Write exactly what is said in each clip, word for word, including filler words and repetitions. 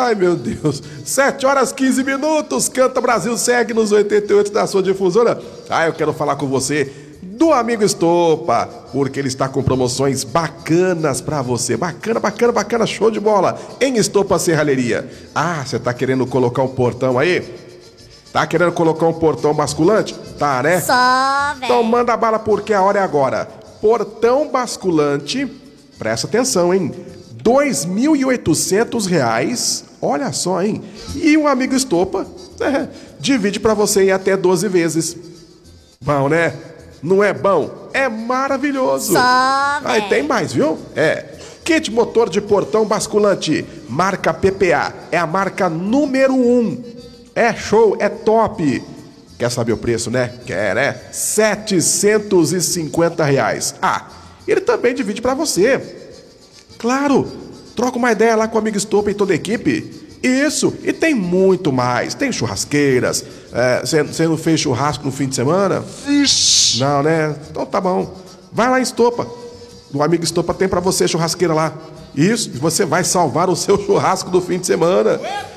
Ai, meu Deus. sete horas e quinze minutos. Canta Brasil, segue nos oitenta e oito da sua difusora. Ah, eu quero falar com você do amigo Estopa, porque ele está com promoções bacanas pra você. Bacana, bacana, bacana, show de bola. Em Estopa Serralheria. Ah, você tá querendo colocar um portão aí? Tá querendo colocar um portão basculante? Tá, né? Só, velho. Então manda bala porque a hora é agora. Portão basculante, presta atenção, hein? dois mil e oitocentos reais, olha só, hein? E um amigo Estopa, é, divide pra você em até doze vezes. Bom, né? Não é bom? É maravilhoso. Só, Aí tem mais, viu? É. Kit motor de portão basculante, marca P P A, é a marca número um. É show, é top. Quer saber o preço, né? Quer, né? setecentos e cinquenta reais. Ah, ele também divide pra você. Claro, troca uma ideia lá com o amigo Estopa e toda a equipe. Isso, e tem muito mais. Tem churrasqueiras. Você é, não fez churrasco no fim de semana? Ixi. Não, né? Então tá bom. Vai lá em Estopa. O amigo Estopa tem pra você churrasqueira lá. Isso, e você vai salvar o seu churrasco do fim de semana.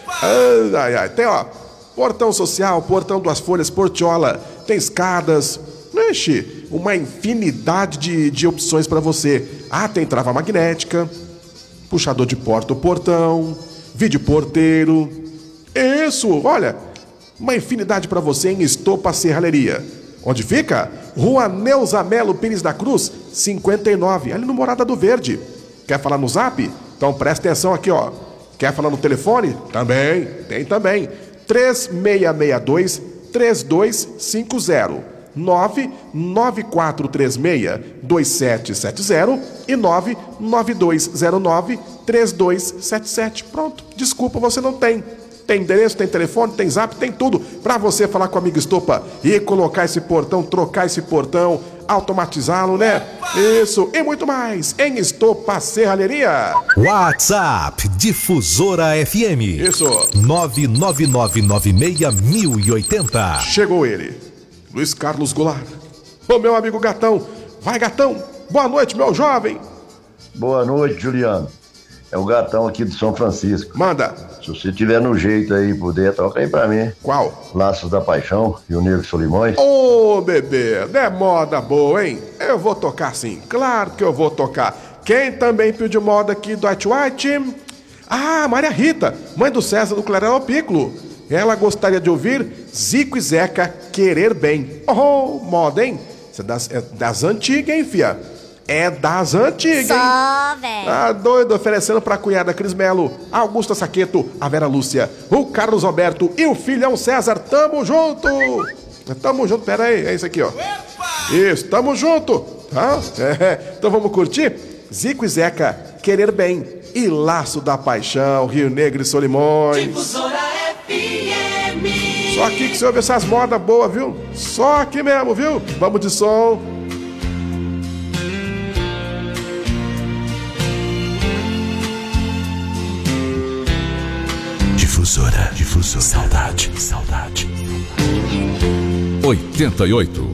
Ai, ai, ai. Tem, ó, portão social, portão Duas Folhas, portiola. Tem escadas. Ixi, uma infinidade de, de opções pra você. Ah, tem trava magnética, puxador de porta-portão, vídeo porteiro. Isso, olha, uma infinidade pra você em Estopa Serralheria. Onde fica? Rua Neuza Melo Pires da Cruz, cinquenta e nove, ali no Morada do Verde. Quer falar no zap? Então presta atenção aqui, ó. Quer falar no telefone? Também, tem também. três seis seis dois, três dois cinco zero. nove nove quatro três seis dois sete sete zero e nove nove dois zero nove três dois sete sete. Pronto, desculpa, você não tem. Tem endereço, tem telefone, tem zap, tem tudo pra você falar com o amigo Estopa e colocar esse portão, trocar esse portão, automatizá-lo, né? Isso e muito mais em Estopa Serralheria. WhatsApp Difusora F M. Isso. nove nove nove nove seis mil e oitenta. Chegou ele, Luiz Carlos Goulart. Ô, meu amigo Gatão. Vai, Gatão. Boa noite, meu jovem. Boa noite, Juliano. É o Gatão aqui de São Francisco. Manda. Se você tiver no jeito aí, puder, toca aí pra mim. Qual? Laços da Paixão e o Negro Solimões. Ô, bebê, é moda boa, hein? Eu vou tocar sim, claro que eu vou tocar. Quem também pediu moda aqui do White White? Ah, Maria Rita, mãe do César do Clarão Piccolo. Ela gostaria de ouvir Zico e Zeca, Querer Bem. Oh, moda, hein? Isso é das, é das antigas, hein, fia? É das antigas, hein? Só, velho. Ah, doido, oferecendo pra cunhada Cris Melo, Augusta Saqueto, a Vera Lúcia, o Carlos Roberto e o filhão César. Tamo junto! Tamo junto, pera aí, é isso aqui, ó. Isso, tamo junto, tá? É, então vamos curtir? Zico e Zeca, Querer Bem e Laço da Paixão, Rio Negro e Solimões. Difusora F M. Só aqui que você ouve essas modas boas, viu? Só aqui mesmo, viu? Vamos de som. Difusora, difusora, saudade, saudade. oitenta e oito.